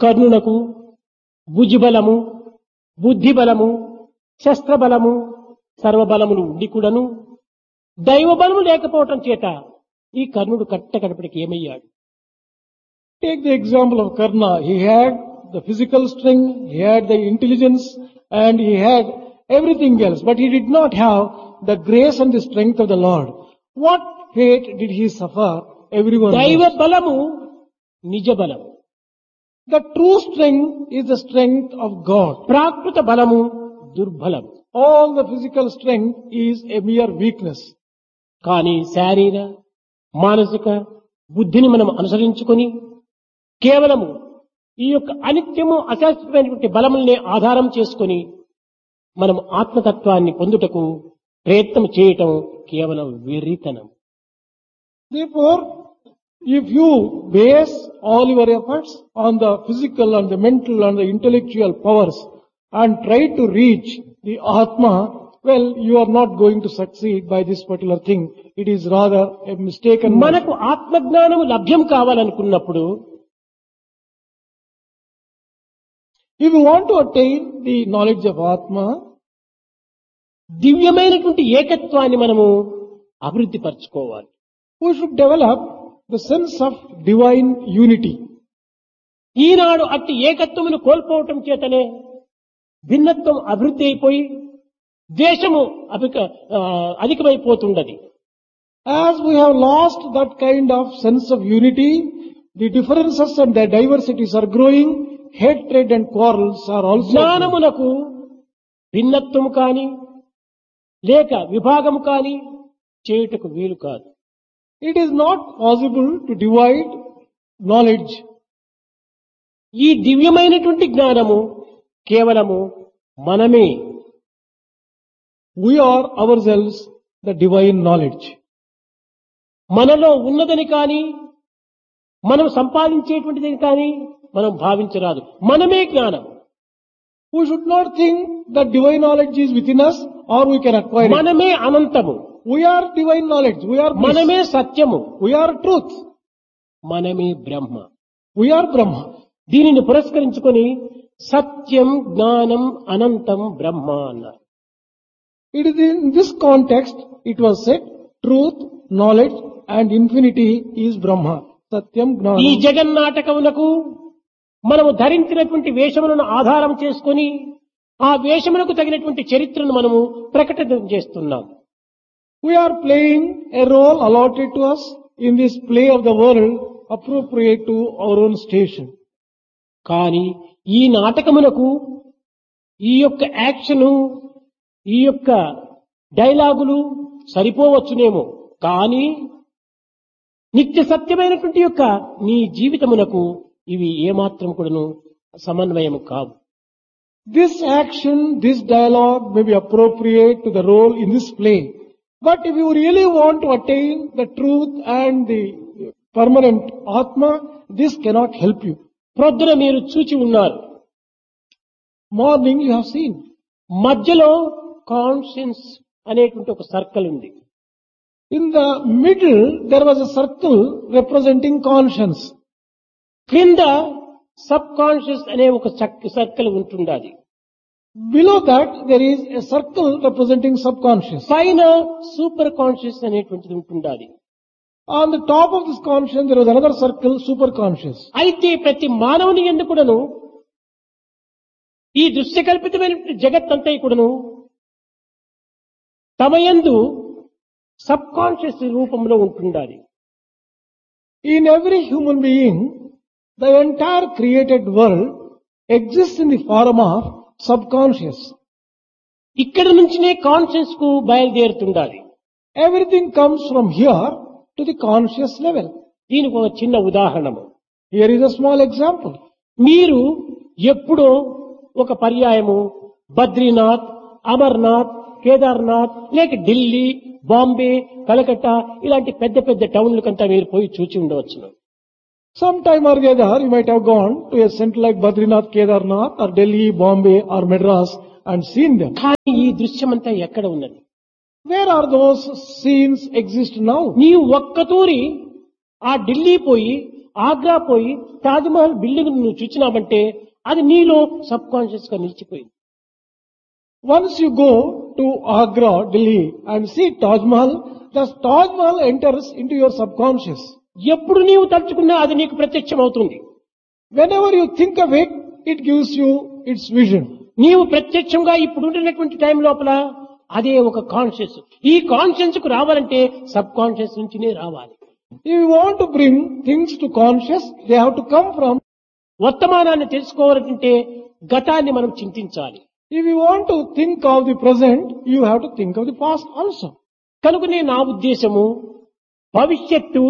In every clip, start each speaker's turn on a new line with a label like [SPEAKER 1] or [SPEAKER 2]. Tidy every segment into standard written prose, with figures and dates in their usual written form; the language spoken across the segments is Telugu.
[SPEAKER 1] కర్ణునకు భుజిబలము, బుద్ధిబలము, శస్త్రబలము, సర్వబలములు ఉండి కూడాను దైవబలము లేకపోవటం చేత ఈ కర్ణుడు కట్టకడపటికి ఏమయ్యాడు?
[SPEAKER 2] Take the example of Karna. He had the physical strength, he had the intelligence, and he had everything else, but he did not have the grace and the strength of the Lord. What fate did he suffer? Everyone
[SPEAKER 1] దైవ
[SPEAKER 2] knows.
[SPEAKER 1] బలము నిజ బలము,
[SPEAKER 2] The true strength is the strength of God.
[SPEAKER 1] ప్రాకృత బలము దుర్బలము.
[SPEAKER 2] All the physical strength is a mere weakness.
[SPEAKER 1] కానీ శారీర మానసిక బుద్ధిని మనం అనుసరించుకొని కేవలము ఈ యొక్క అనిత్యము అశాశ్వతమైనటువంటి బలములనే ఆధారం చేసుకొని మనం ఆత్మతత్వాన్ని పొందుటకు ప్రయత్నం చేయటం కేవలం వెర్రితనం.
[SPEAKER 2] Therefore, if you base all your efforts on the physical and the mental and the intellectual powers and try to reach the Atma, well, you are not going to succeed by this particular thing. It is rather a mistaken.
[SPEAKER 1] మనకు ఆత్మజ్ఞానము లభ్యం కావాలనుకున్నప్పుడు
[SPEAKER 2] If you want to attain the knowledge of Atma,
[SPEAKER 1] దివ్యమైనటువంటి ఏకత్వాన్ని మనము అభివృద్ధి పరచుకోవాలి.
[SPEAKER 2] we should develop the sense of divine unity.
[SPEAKER 1] ఈనాడు అట్టి ఏకత్వమును కోల్పోవటం చేతనే భిన్నత్వం అభివృద్ధి అయిపోయి ద్వేషము అధికమైపోతుండది.
[SPEAKER 2] As we have lost that kind of sense of unity, the differences and the diversities are growing, hatred and quarrels are also growing.
[SPEAKER 1] జ్ఞానమునకు భిన్నత్వము కాని లేక విభాగము కాని చేయుటకు వీలు కాదు.
[SPEAKER 2] It is not possible to divide knowledge.
[SPEAKER 1] ఈ దివ్యమైనటువంటి జ్ఞానము కేవలము మనమే.
[SPEAKER 2] We are ourselves the divine knowledge.
[SPEAKER 1] మనలో ఉన్నదని కాని మనం సంపాదించేటువంటిదని కాని మనం భావించరాదు. మనమే జ్ఞానం.
[SPEAKER 2] We should not think that divine knowledge is within us or we can acquire it.
[SPEAKER 1] మనమే అనంతము,
[SPEAKER 2] We are divine knowledge. We are bliss.
[SPEAKER 1] మనమే సత్యము,
[SPEAKER 2] We are truth.
[SPEAKER 1] మనమే బ్రహ్మ.
[SPEAKER 2] We are Brahma.
[SPEAKER 1] దీనిని పురస్కరించుకొని సత్యం, జ్ఞానం, అనంతం బ్రహ్మ అన్నారు.
[SPEAKER 2] It is in this context it was said, truth, knowledge and infinity is Brahma. Satyam
[SPEAKER 1] ఈ
[SPEAKER 2] Gnanam.
[SPEAKER 1] జగన్నాటకమునకు మనము ధరించినటువంటి వేషములను ఆధారం చేసుకొని ఆ వేషములకు తగినటువంటి చరిత్రను మనము ప్రకటన చేస్తున్నాం.
[SPEAKER 2] We are playing a role allotted to us in this play of the world appropriate to our own station.
[SPEAKER 1] కానీ ఈ నాటకమునకు ఈ యొక్క యాక్షను, ఈ యొక్క డైలాగులు సరిపోవచ్చునేమో, కానీ నిత్య సత్యమైనటువంటి యొక్క నీ జీవితమునకు ఇవి ఏమాత్రం కూడాను సమన్వయం కావు.
[SPEAKER 2] This action, this dialogue may be appropriate to the role in this play. But if you really want to attain the truth and the permanent Atma, this cannot help you.
[SPEAKER 1] ప్రొద్దున మీరు చూచి ఉన్నారు,
[SPEAKER 2] Morning you have seen.
[SPEAKER 1] మధ్యలో కాన్షియన్స్ అనేటువంటి ఒక సర్కిల్ ఉంది.
[SPEAKER 2] In the middle, there was a circle representing conscience.
[SPEAKER 1] క్రింద సబ్ కాన్షియస్ అనే ఒక సర్కిల్ ఉంటుండాలి.
[SPEAKER 2] Below that, there is a circle representing subconscious.
[SPEAKER 1] పైన సూపర్ కాన్షియస్ అనేటువంటిది ఉంటుండాలి.
[SPEAKER 2] On the top of this conscience, there was another circle, superconscious.
[SPEAKER 1] అయితే ప్రతి మానవుని యందు కూడాను ఈ దృశ్యకల్పితమైన జగత్తంతా కూడాను తమ యందు సబ్ కాన్షియస్ రూపంలో ఉంటుండాలి.
[SPEAKER 2] In every human being, the entire created world exists in the form of subconscious.
[SPEAKER 1] ఇక్కడ నుంచినే కాన్షియస్ కు బయలుదేరుతుండాలి.
[SPEAKER 2] Everything comes from here to the conscious level.
[SPEAKER 1] దీనికి ఒక చిన్న ఉదాహరణము.
[SPEAKER 2] Here is a small example.
[SPEAKER 1] మీరు ఎప్పుడో ఒక పర్యాయము బద్రీనాథ్, అమర్నాథ్, కేదార్నాథ్ లేక ఢిల్లీ, బాంబే, కలకత్తా ఇలాంటి పెద్ద పెద్ద టౌన్లకంతా మీరు పోయి చూచి ఉండవచ్చును.
[SPEAKER 2] Sometime or the other, you might have gone to a center like Badrinath, Kedarnath or Delhi, Bombay or Madras and seen them.
[SPEAKER 1] కానీ ఈ దృశ్యమంతా ఎక్కడ ఉన్నది?
[SPEAKER 2] Where are those scenes exist now?
[SPEAKER 1] నీవు ఒక్కతూరి ఆ ఢిల్లీ పోయి ఆగ్రా పోయి తాజ్మహల్ బిల్డింగ్ నువ్వు చూచినావంటే అది నీలో సబ్ కాన్షియస్ గా నిలిచిపోయింది.
[SPEAKER 2] Once you go to Agra, Delhi and see Taj Mahal, the Taj Mahal enters into your subconscious.
[SPEAKER 1] ఎప్పుడు నీవు తలుచుకున్నా అది నీకు ప్రత్యక్షం అవుతుంది.
[SPEAKER 2] Whenever you think of it, it gives you its vision.
[SPEAKER 1] నీవు ప్రత్యక్షంగా ఇప్పుడు ఉంటున్నటువంటి టైం లోపల అదే ఒక కాన్షియస్. ఈ కాన్షియస్ కు రావాలంటే సబ్ కాన్షియస్ నుంచినే రావాలి.
[SPEAKER 2] If you want to bring things to conscious, they have to come from.
[SPEAKER 1] వర్తమానాన్ని తెలుసుకోవాలంటే గతాన్ని మనం చింతించాలి.
[SPEAKER 2] If you want to think of the present, you have to think of the past also.
[SPEAKER 1] కనుకనే నా ఉద్దేశము భవిష్యత్తు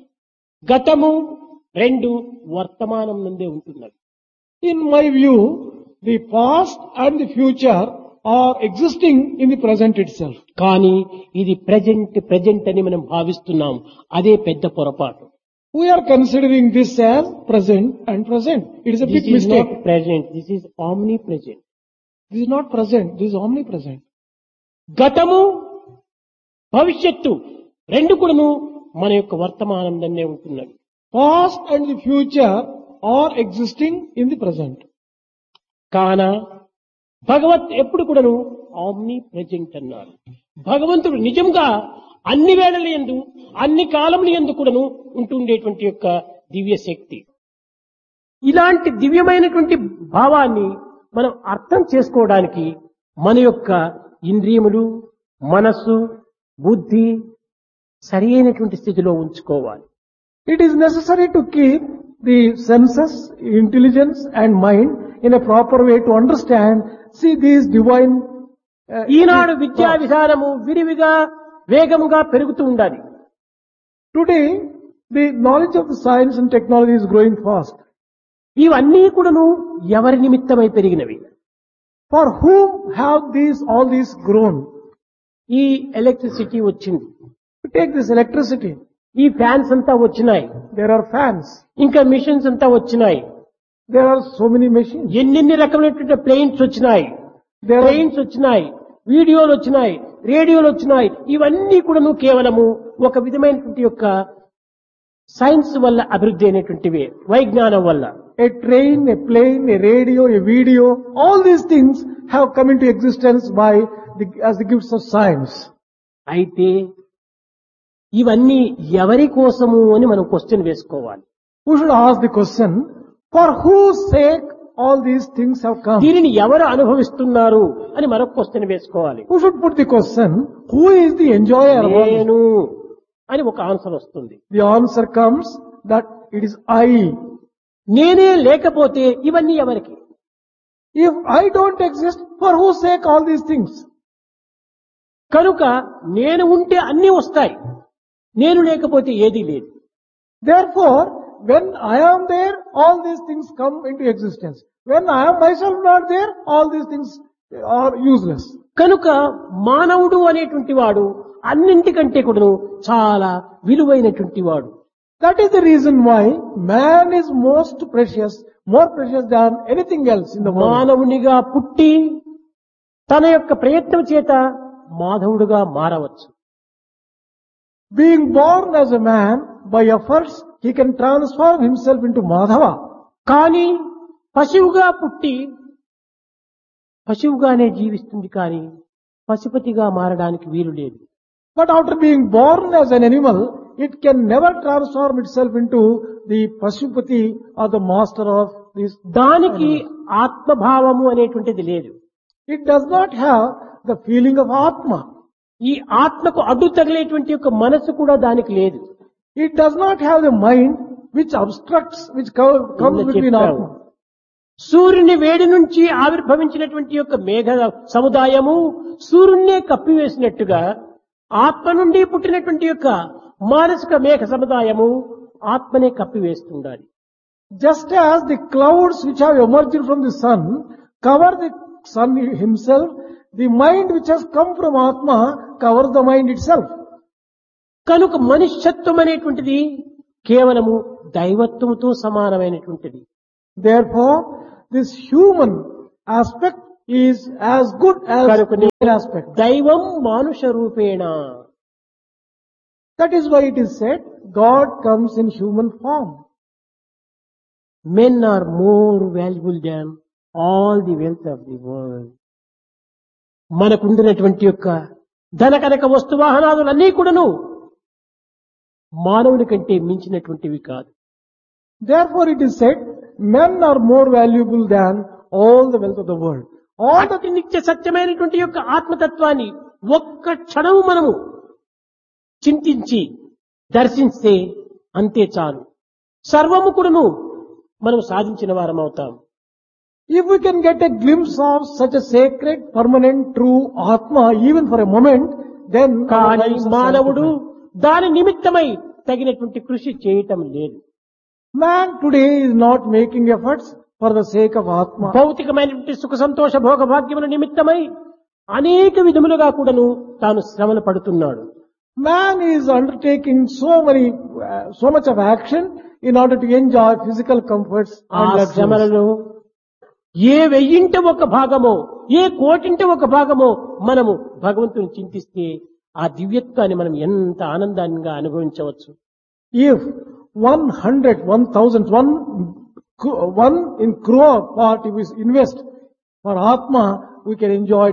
[SPEAKER 1] గతము రెండు వర్తమానం నుండే ఉంటున్నది.
[SPEAKER 2] In my view, the past and the future are existing in the present itself.
[SPEAKER 1] కానీ ఇది ప్రెజెంట్ అని మనం భావిస్తున్నాం. అదే పెద్ద పొరపాటు.
[SPEAKER 2] We are considering this as present and present. It is a big
[SPEAKER 1] This is
[SPEAKER 2] mistake.
[SPEAKER 1] not present. This is omnipresent.
[SPEAKER 2] This is not present. This is omnipresent.
[SPEAKER 1] గతము భవిష్యత్తు రెండు కూడాను మన యొక్క వర్తమానంలోనే ఉంటున్నవి.
[SPEAKER 2] Past and the future are existing in the present.
[SPEAKER 1] కాన భగవత్ ఎప్పుడు కూడాను ఆమ్ని ప్రెజెంట్ అన్నారు. భగవంతుడు నిజంగా అన్ని వేళల యందు అన్ని కాలముల యందు కూడాను ఉంటుండేటువంటి యొక్క దివ్య శక్తి. ఇలాంటి దివ్యమైనటువంటి భావాన్ని మనం అర్థం చేసుకోవడానికి మన యొక్క ఇంద్రియములు, మనస్సు, బుద్ధి సరి అయినటువంటి స్థితిలో ఉంచుకోవాలి.
[SPEAKER 2] It is necessary to keep the senses, intelligence and mind in a proper way to understand, see these divine.
[SPEAKER 1] ఈనాడు విద్యా విధానము విరివిగా వేగముగా పెరుగుతూ ఉండాలి.
[SPEAKER 2] Today, the knowledge of the science and technology is growing fast.
[SPEAKER 1] ఇవన్నీ కూడాను ఎవరి నిమిత్తమై పెరిగినవి?
[SPEAKER 2] For whom have all these grown?
[SPEAKER 1] ఈ ఎలక్ట్రిసిటీ వచ్చింది,
[SPEAKER 2] Take this electricity.
[SPEAKER 1] ఈ ఫ్యాన్స్ అంతా వచ్చినాయి,
[SPEAKER 2] There are fans.
[SPEAKER 1] ఇంకా మిషన్స్ అంతా వచ్చినాయి,
[SPEAKER 2] There are so many machines.
[SPEAKER 1] ఎన్నెన్ని రకమైనటువంటి ప్లేన్స్ వచ్చినాయి,
[SPEAKER 2] There are,
[SPEAKER 1] ట్రైన్స్ వచ్చినాయి, వీడియోలు వచ్చినాయి, రేడియోలు వచ్చినాయి. ఇవన్నీ కూడాను కేవలము ఒక విధమైనటువంటి యొక్క సైన్స్ వల్ల అభివృద్ధి అయినటువంటివి, వైజ్ఞానం వల్ల.
[SPEAKER 2] a train, a plane, a radio, a video, all these things have come into existence as the gifts of science.
[SPEAKER 1] అయితే ఇవన్నీ ఎవరి కోసము అని మనం క్వశ్చన్ వేసుకోవాలి.
[SPEAKER 2] We should ask the question, for whose sake all these things have come?
[SPEAKER 1] దీనిని ఎవరు అనుభవిస్తున్నారు అని మరొక క్వశ్చన్ వేసుకోవాలి.
[SPEAKER 2] Who should put the question, who is the enjoyer of all this?
[SPEAKER 1] నేను అని ఒక ఆన్సర్ వస్తుంది.
[SPEAKER 2] The answer comes that it is I.
[SPEAKER 1] నేనే లేకపోతే ఇవన్నీ ఎవరికి?
[SPEAKER 2] If I don't exist, for whose sake all these things?
[SPEAKER 1] కనుక నేను ఉంటే అన్నీ వస్తాయి, నేను లేకపోతే ఏదీ లేదు.
[SPEAKER 2] Therefore, when I am there, all these things come into existence. When I am myself not there, all these things are useless.
[SPEAKER 1] కనుక మానవుడు అనేటువంటి వాడు అన్నింటికంటే కూడా చాలా విలువైనటువంటి వాడు.
[SPEAKER 2] That is the reason why man is most precious, more precious than anything else in the world.
[SPEAKER 1] మానవునిగా పుట్టి తన యొక్క ప్రయత్నం చేత మాధవుడుగా మారవచ్చు.
[SPEAKER 2] Being born as a man, by efforts, he can transform himself into Madhava.
[SPEAKER 1] కానీ పశువుగా పుట్టి పశువుగానే జీవిస్తుంది, కానీ పశుపతిగా మారడానికి వీలు లేదు.
[SPEAKER 2] But after being born as an animal, it can never transform itself into the Pashupati or the master of this.
[SPEAKER 1] దానికి ఆత్మభావము అనేటువంటిది లేదు.
[SPEAKER 2] It does not have the feeling of Atma.
[SPEAKER 1] ఈ ఆత్మకు అడ్డు తగిలేటువంటి యొక్క మనసు కూడా దానికి లేదు.
[SPEAKER 2] It does not have the mind which obstructs, which comes between Atma.
[SPEAKER 1] సూర్యుని వేడి నుంచి ఆవిర్భవించినటువంటి యొక్క మేఘ సముదాయము సూర్యున్నే కప్పివేసినట్టుగా ఆత్మ నుండి పుట్టినటువంటి యొక్క మానసిక మేఘ సముదాయము ఆత్మనే కప్పివేస్తుండాలి.
[SPEAKER 2] Just as the clouds which have emerged from the sun cover the sun himself, the mind which has come from Atma covers the mind itself.
[SPEAKER 1] కనుక మనుష్యత్వం అనేటువంటిది కేవలము దైవత్వముతో సమానమైనటువంటిది.
[SPEAKER 2] Therefore, this human aspect is as good as divine aspect.
[SPEAKER 1] దైవం మానుష రూపేణ.
[SPEAKER 2] That is why it is said, God comes in human form.
[SPEAKER 1] men are more valuable than all the wealth of the world. మనకుండినటువంటి యొక్క ధన కనక వస్తు వాహనాదులన్నీ కూడాను మానవుని కంటే మించినటువంటివి కాదు.
[SPEAKER 2] Therefore it is said, men are more valuable than all the wealth of the world. All the
[SPEAKER 1] అతి నిత్య సత్యమైనటువంటి యొక్క ఆత్మతత్వాన్ని ఒక్క క్షణము మనము చింతించి దర్శిస్తే అంతే చాలు. సర్వము కూడాను మనం సాధించిన వారం అవుతాం.
[SPEAKER 2] If we can get a glimpse of such a sacred, permanent, true Atma, even for a moment, then our
[SPEAKER 1] కానీ
[SPEAKER 2] lives are
[SPEAKER 1] మానవుడు
[SPEAKER 2] sanctified.
[SPEAKER 1] దాని నిమిత్తమై తగినటువంటి కృషి చేయటం లేదు.
[SPEAKER 2] Man today is not making efforts for the sake of Atma.
[SPEAKER 1] భౌతికమైనటువంటి సుఖ సంతోష భోగ భాగ్యముల నిమిత్తమై అనేక విధములుగా కూడాను తాను శ్రమలు పడుతున్నాడు.
[SPEAKER 2] Man is undertaking so much of action in order to enjoy physical comforts
[SPEAKER 1] ఆ
[SPEAKER 2] and luxuries.
[SPEAKER 1] శ్రమలలో ఏ వెయ్యింట ఒక భాగమో ఏ కోటింట ఒక భాగమో మనము భగవంతుని చింతిస్తే ఆ దివ్యత్వాన్ని మనం ఎంత ఆనందంగా అనుభవించవచ్చు.
[SPEAKER 2] If 100, 1000, one in crore part if we invest for Atma, we can enjoy